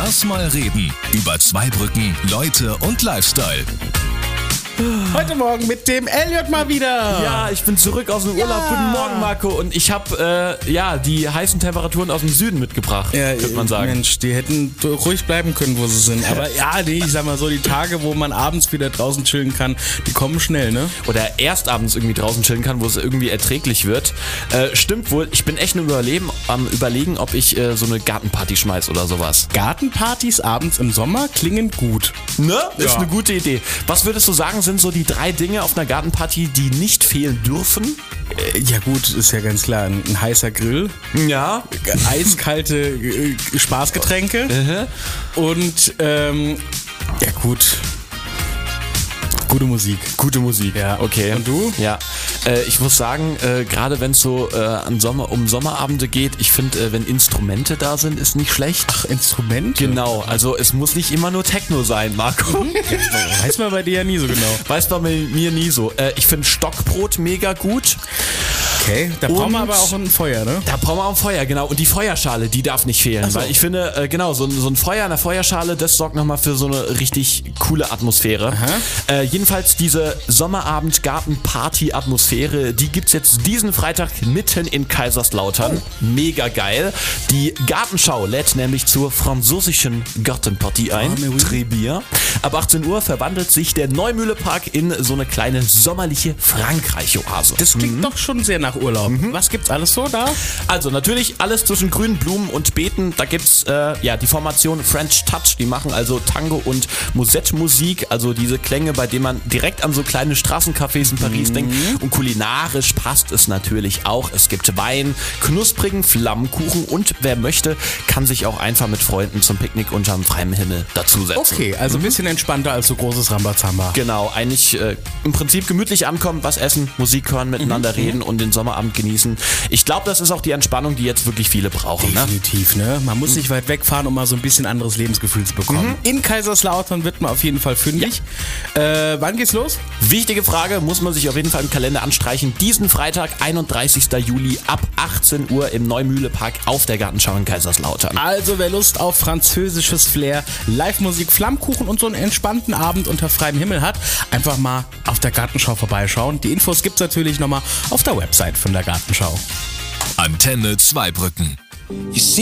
Lass mal reden über Zweibrücken, Leute und Lifestyle. Heute Morgen mit dem Elliot mal wieder. Ja, ich bin zurück aus dem Urlaub. Ja. Guten Morgen, Marco. Und ich habe die heißen Temperaturen aus dem Süden mitgebracht, Ja, könnte man sagen. Mensch, die hätten ruhig bleiben können, wo sie sind. Aber ja, ich sag mal so, die Tage, wo man abends wieder draußen chillen kann, die kommen schnell, ne? Oder erst abends irgendwie draußen chillen kann, wo es irgendwie erträglich wird. Stimmt wohl, ich bin echt am Überlegen, ob ich so eine Gartenparty schmeiß oder sowas. Gartenpartys abends im Sommer klingen gut. Ne? Ist Ja. eine gute Idee. Was würdest du sagen, sind so die 3 Dinge auf einer Gartenparty, die nicht fehlen dürfen? Ja gut, ist ja ganz klar. Ein heißer Grill, Ja. eiskalte Spaßgetränke und ja gut, gute Musik. Gute Musik. Ja. Okay. Und du? Ja. Ich muss sagen, gerade wenn es so um Sommerabende geht, ich finde, wenn Instrumente da sind, ist nicht schlecht. Ach, Instrumente? Genau, also es muss nicht immer nur Techno sein, Marco. Weiß man bei dir ja nie so genau. Weiß bei mir nie so. Ich finde Stockbrot mega gut. Okay, da brauchen wir Und- aber auch ein Feuer, ne? Da brauchen wir auch ein Feuer, genau. Und die Feuerschale, die darf nicht fehlen. so. Weil ich finde, so ein Feuer in der Feuerschale, das sorgt nochmal für so eine richtig coole Atmosphäre. Jedenfalls diese Sommerabend-Garten-Party-Atmosphäre, die gibt's jetzt diesen Freitag mitten in Kaiserslautern. Mega geil. Die Gartenschau lädt nämlich zur französischen Gartenpartie ein. mais oui. Très bien. Ab 18 Uhr verwandelt sich der Neumühlepark in so eine kleine sommerliche Frankreich-Oase. Das klingt doch schon sehr nach Urlaub. Was gibt's alles so da? Also natürlich alles zwischen grünen Blumen und Beeten. Da gibt's die Formation French Touch. Die machen also Tango und Musette-Musik. Also diese Klänge, bei denen man direkt an so kleine Straßencafés in Paris denkt. Und kulinarisch passt es natürlich auch. Es gibt Wein, knusprigen Flammkuchen und wer möchte, kann sich auch einfach mit Freunden zum Picknick unterm freien Himmel dazusetzen. Okay, also ein bisschen entspannter als so großes Rambazamba. Genau, eigentlich im Prinzip gemütlich ankommen, was essen, Musik hören, miteinander reden und den Sommerabend genießen. Ich glaube, das ist auch die Entspannung, die jetzt wirklich viele brauchen. Ne? Definitiv, ne? Man muss nicht weit wegfahren, um mal so ein bisschen anderes Lebensgefühl zu bekommen. In Kaiserslautern wird man auf jeden Fall fündig. Wann geht's los? Wichtige Frage, muss man sich auf jeden Fall im Kalender anstreichen. Diesen Freitag, 31. Juli ab 18 Uhr im Neumühlepark auf der Gartenschau in Kaiserslautern. Also wer Lust auf französisches Flair, Live-Musik, Flammkuchen und so einen entspannten Abend unter freiem Himmel hat, einfach mal auf der Gartenschau vorbeischauen. Die Infos gibt's natürlich nochmal auf der Website von der Gartenschau. Antenne Zweibrücken.